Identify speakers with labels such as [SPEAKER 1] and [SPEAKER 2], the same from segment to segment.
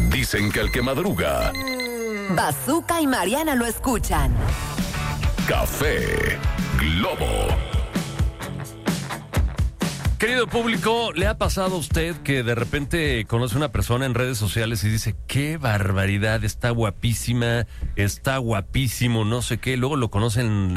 [SPEAKER 1] Dicen que el que madruga,
[SPEAKER 2] Bazooka y Mariana lo escuchan.
[SPEAKER 1] Café Globo.
[SPEAKER 3] Querido público, ¿le ha pasado a usted que de repente conoce a una persona en redes sociales y dice, qué barbaridad, está guapísima, está guapísimo, no sé qué? Luego lo conocen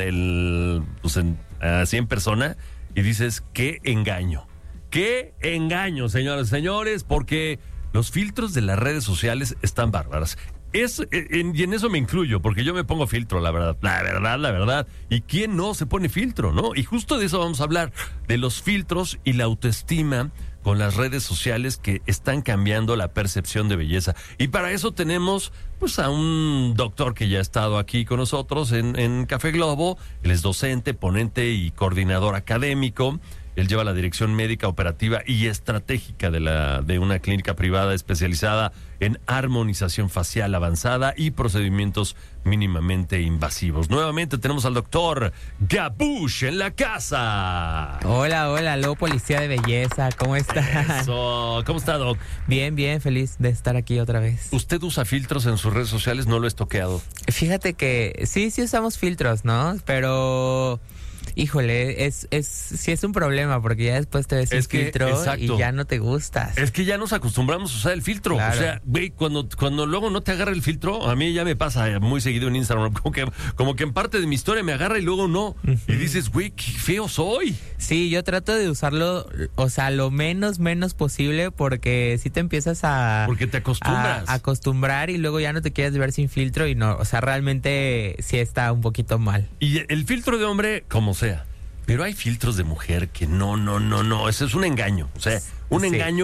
[SPEAKER 3] así en persona y dices, qué engaño, señoras y señores, porque los filtros de las redes sociales están bárbaras. Y en eso me incluyo, porque yo me pongo filtro, la verdad. ¿Y quién no se pone filtro, no? Y justo de eso vamos a hablar, de los filtros y la autoestima con las redes sociales que están cambiando la percepción de belleza. Y para eso tenemos pues a un doctor que ya ha estado aquí con nosotros en Café Globo. Él es docente, ponente y coordinador académico. Él lleva la dirección médica, operativa y estratégica de una clínica privada especializada en armonización facial avanzada y procedimientos mínimamente invasivos. Nuevamente tenemos al doctor Gabush en la casa.
[SPEAKER 4] Hola, Lobo Policía de Belleza, ¿cómo estás?
[SPEAKER 3] Eso. ¿Cómo está, Doc?
[SPEAKER 4] Bien, feliz de estar aquí otra vez.
[SPEAKER 3] ¿Usted usa filtros en sus redes sociales? No lo he estoqueado.
[SPEAKER 4] Fíjate que sí usamos filtros, ¿no? Pero... híjole, sí es un problema porque ya después te ves el filtro y ya no te gustas.
[SPEAKER 3] Es que ya nos acostumbramos a usar el filtro. Claro. O sea, güey, cuando luego no te agarra el filtro, a mí ya me pasa muy seguido en Instagram, como que en parte de mi historia me agarra y luego no. Uh-huh. Y dices, güey, qué feo soy.
[SPEAKER 4] Sí, yo trato de usarlo, o sea, lo menos posible porque si te empiezas
[SPEAKER 3] porque te acostumbras.
[SPEAKER 4] A acostumbrar y luego ya no te quieres ver sin filtro y no, o sea, realmente sí está un poquito mal.
[SPEAKER 3] Y el filtro de hombre, como sea. Pero hay filtros de mujer que no. Ese es un engaño. O sea, un engaño.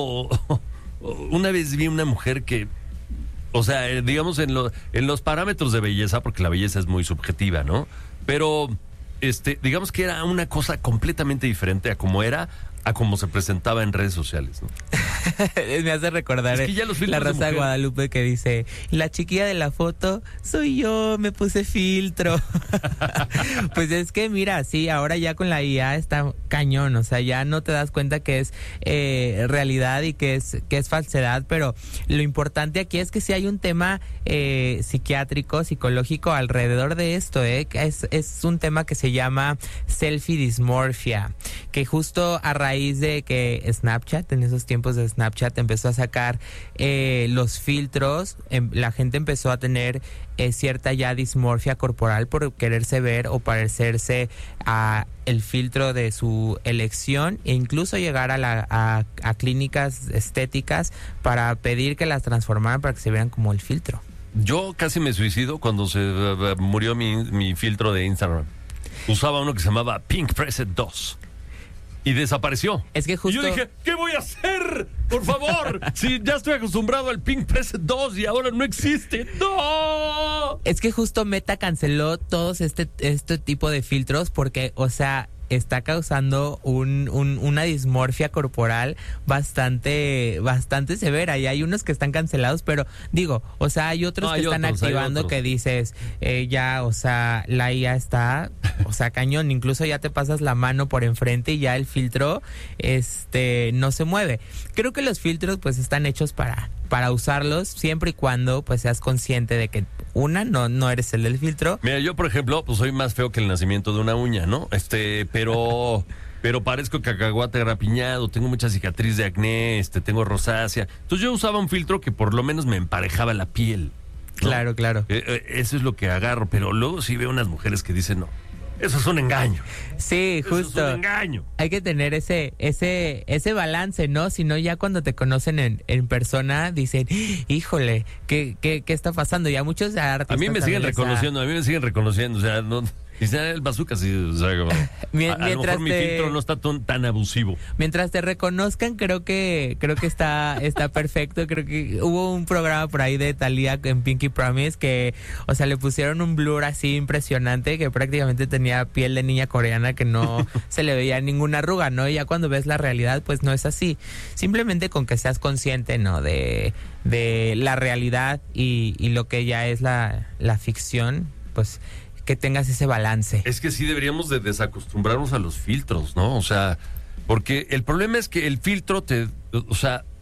[SPEAKER 3] Una vez vi una mujer que, o sea, digamos en los parámetros de belleza, porque la belleza es muy subjetiva, ¿no? Pero, digamos que era una cosa completamente diferente a como se presentaba en redes sociales, ¿no?
[SPEAKER 4] Me hace recordar la Rosa de Guadalupe que dice, la chiquilla de la foto soy yo, me puse filtro. Pues es que mira, sí, ahora ya con la IA está cañón, o sea, ya no te das cuenta que es realidad y que es falsedad, pero lo importante aquí es que sí hay un tema psiquiátrico, psicológico alrededor de esto, es un tema que se llama selfie dysmorphia, que justo a raíz de que Snapchat, en esos tiempos de Snapchat, empezó a sacar los filtros, la gente empezó a tener cierta ya dismorfia corporal por quererse ver o parecerse a el filtro de su elección e incluso llegar a clínicas estéticas para pedir que las transformaran para que se vean como el filtro.
[SPEAKER 3] Yo casi me suicido cuando se murió mi filtro de Instagram. Usaba uno que se llamaba Pink Preset 2. Y desapareció.
[SPEAKER 4] Es que justo...
[SPEAKER 3] Y yo dije, ¿qué voy a hacer? Por favor. Si ya estoy acostumbrado al Pink Preset 2 y ahora no existe. ¡No!
[SPEAKER 4] Es que justo Meta canceló todos este tipo de filtros porque, o sea, está causando una dismorfia corporal bastante severa. Y hay unos que están cancelados, pero digo, o sea, hay otros que están activando que dices, ya, o sea, la IA está, o sea, cañón. Incluso ya te pasas la mano por enfrente y ya el filtro, no se mueve. Creo que los filtros, pues, están hechos para usarlos siempre y cuando, pues, seas consciente de que no eres el del filtro.
[SPEAKER 3] Mira, yo, por ejemplo, pues soy más feo que el nacimiento de una uña, ¿no? Pero parezco cacahuate rapiñado, tengo mucha cicatriz de acné, tengo rosácea. Entonces yo usaba un filtro que por lo menos me emparejaba la piel, ¿no?
[SPEAKER 4] Claro.
[SPEAKER 3] Eso es lo que agarro, pero luego sí veo unas mujeres que dicen, no, eso es un engaño.
[SPEAKER 4] Sí, justo.
[SPEAKER 3] Eso es un engaño.
[SPEAKER 4] Hay que tener ese balance, ¿no? Si no, ya cuando te conocen en persona, dicen, híjole, ¿qué está pasando? Ya muchos artistas...
[SPEAKER 3] A mí me siguen reconociendo, o sea, no... Quizá el bazooka sí, o sea, a lo mejor mi filtro no está tan abusivo.
[SPEAKER 4] Mientras te reconozcan, creo que está perfecto. Creo que hubo un programa por ahí de Thalía en Pinky Promise que, o sea, le pusieron un blur así impresionante que prácticamente tenía piel de niña coreana que no se le veía ninguna arruga, ¿no? Y ya cuando ves la realidad, pues no es así. Simplemente con que seas consciente, ¿no? De la realidad y lo que ya es la ficción, pues... que tengas ese balance.
[SPEAKER 3] Es que sí deberíamos de desacostumbrarnos a los filtros, ¿no? O sea, porque el problema es que el filtro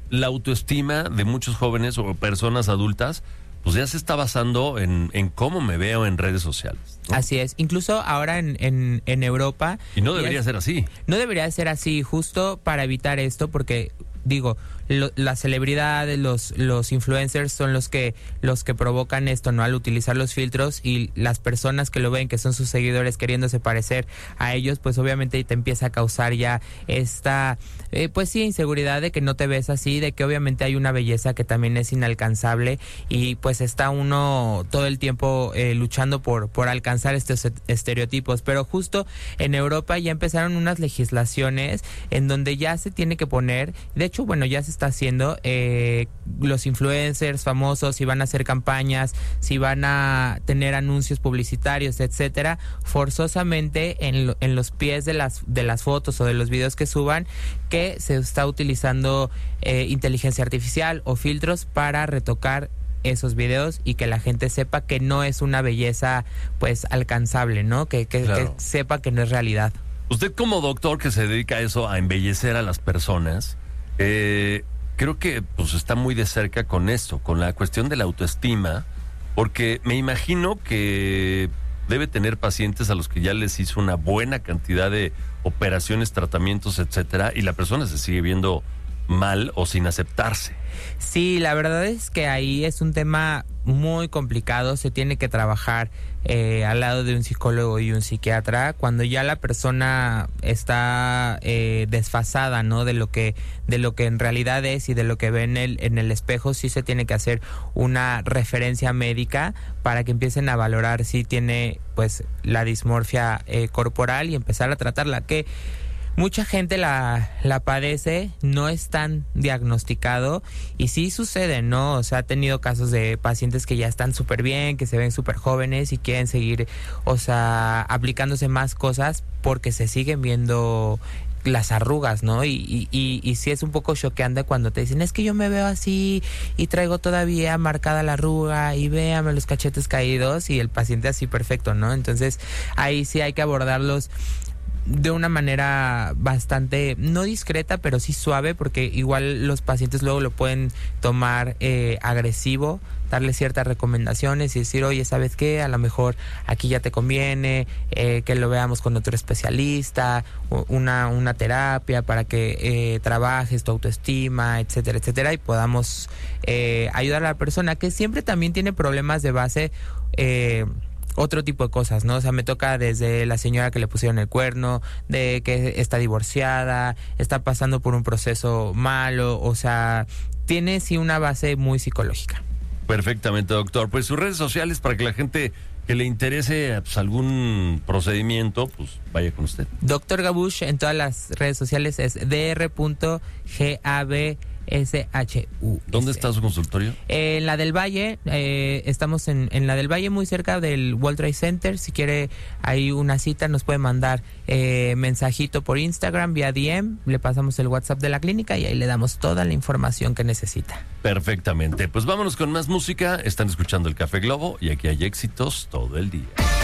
[SPEAKER 3] la autoestima de muchos jóvenes o personas adultas pues ya se está basando en cómo me veo en redes sociales, ¿no?
[SPEAKER 4] Así es. Incluso ahora en Europa...
[SPEAKER 3] Y no debería ser así.
[SPEAKER 4] No debería ser así, justo para evitar esto, porque... Digo, las celebridades, los influencers son los que provocan esto, ¿no? Al utilizar los filtros, y las personas que lo ven, que son sus seguidores queriéndose parecer a ellos, pues obviamente te empieza a causar ya esta, pues sí, inseguridad de que no te ves así, de que obviamente hay una belleza que también es inalcanzable, y pues está uno todo el tiempo luchando por alcanzar estos estereotipos. Pero justo en Europa ya empezaron unas legislaciones en donde ya se tiene que poner, de hecho, bueno, ya se está haciendo, los influencers famosos, si van a hacer campañas, si van a tener anuncios publicitarios, etcétera, forzosamente en los pies de las fotos o de los videos que suban, que se está utilizando inteligencia artificial o filtros para retocar esos videos, y que la gente sepa que no es una belleza pues alcanzable, ¿no? Que sepa que no es realidad.
[SPEAKER 3] Usted, como doctor que se dedica a eso, a embellecer a las personas, creo que pues está muy de cerca con esto, con la cuestión de la autoestima, porque me imagino que debe tener pacientes a los que ya les hizo una buena cantidad de operaciones, tratamientos, etcétera, y la persona se sigue viendo mal o sin aceptarse.
[SPEAKER 4] Sí, la verdad es que ahí es un tema muy complicado, se tiene que trabajar al lado de un psicólogo y un psiquiatra cuando ya la persona está desfasada, ¿no? De lo que en realidad es y de lo que ve en el espejo. Sí se tiene que hacer una referencia médica para que empiecen a valorar si tiene pues la dismorfia corporal y empezar a tratarla, que mucha gente la padece, no es tan diagnosticado, y sí sucede, ¿no? O sea, ha tenido casos de pacientes que ya están súper bien, que se ven súper jóvenes y quieren seguir, o sea, aplicándose más cosas porque se siguen viendo las arrugas, ¿no? Y sí es un poco choqueante cuando te dicen, es que yo me veo así y traigo todavía marcada la arruga y véame los cachetes caídos, y el paciente así perfecto, ¿no? Entonces ahí sí hay que abordarlos de una manera bastante, no discreta, pero sí suave, porque igual los pacientes luego lo pueden tomar agresivo, darle ciertas recomendaciones y decir, oye, ¿sabes qué? A lo mejor aquí ya te conviene que lo veamos con otro especialista, una terapia para que trabajes tu autoestima, etcétera, etcétera, y podamos ayudar a la persona que siempre también tiene problemas de base, otro tipo de cosas, ¿no? O sea, me toca desde la señora que le pusieron el cuerno, de que está divorciada, está pasando por un proceso malo, o sea, tiene sí una base muy psicológica.
[SPEAKER 3] Perfectamente, doctor. Pues sus redes sociales para que la gente que le interese pues, algún procedimiento, pues vaya con usted.
[SPEAKER 4] Doctor Gabush en todas las redes sociales es dr.gabshu.
[SPEAKER 3] ¿Dónde está su consultorio?
[SPEAKER 4] En la del Valle, estamos en la del Valle, muy cerca del World Trade Center. Si quiere ahí una cita, nos puede mandar mensajito por Instagram, vía DM, le pasamos el WhatsApp de la clínica y ahí le damos toda la información que necesita.
[SPEAKER 3] Perfectamente, pues vámonos con más música. Están escuchando el Café Globo y aquí hay éxitos todo el día.